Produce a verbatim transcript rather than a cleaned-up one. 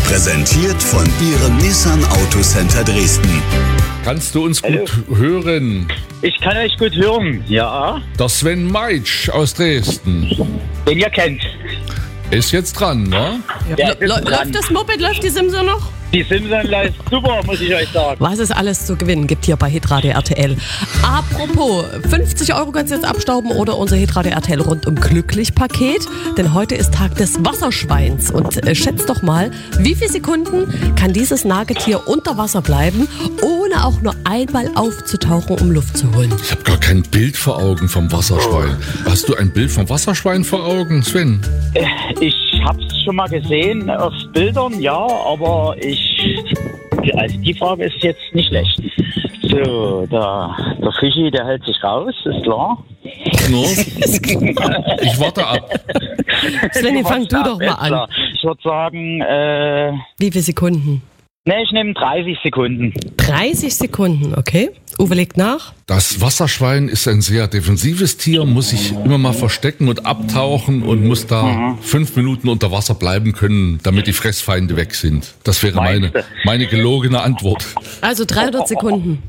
Präsentiert von Ihrem Nissan Autocenter Dresden. Kannst du uns Hallo. gut hören? Ich kann euch gut hören, ja. Der Sven Meitsch aus Dresden Den ihr kennt. ist jetzt dran, ne? Der L- ist läuft dran. das Moped, läuft die Simson noch? Die Simpson läuft super, muss ich euch sagen. Was es alles zu gewinnen gibt hier bei Hitradio R T L. Apropos, fünfzig Euro kannst du jetzt abstauben oder unser Hitradio R T L rundum glücklich Paket. Denn heute ist Tag des Wasserschweins. Und äh, schätzt doch mal, wie viele Sekunden kann dieses Nagetier unter Wasser bleiben, ohne auch nur einmal aufzutauchen, um Luft zu holen? Ich habe gar kein Bild vor Augen vom Wasserschwein. Hast du ein Bild vom Wasserschwein vor Augen, Sven? Ich hab's schon mal gesehen auf Bildern, ja, aber ich... Also die Frage ist jetzt nicht schlecht. So, der, der Fischi, der hält sich raus, ist klar. No? Ich warte ab. Svenny, fang du doch mal Ist an. klar. Ich würde sagen, äh... Wie viele Sekunden? Ne, ich nehme dreißig Sekunden. dreißig Sekunden, okay. Uwe legt nach. Das Wasserschwein ist ein sehr defensives Tier, muss sich immer mal verstecken und abtauchen und muss da Mhm. fünf Minuten unter Wasser bleiben können, damit die Fressfeinde weg sind. Das wäre meine, Meinst du? meine gelogene Antwort. Also dreihundert Sekunden.